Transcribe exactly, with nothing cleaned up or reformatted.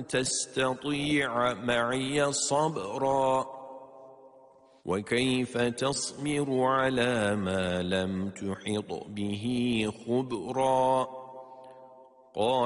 تستطيع معي صبرا وكيف تصبر على ما لم تحط به خبرا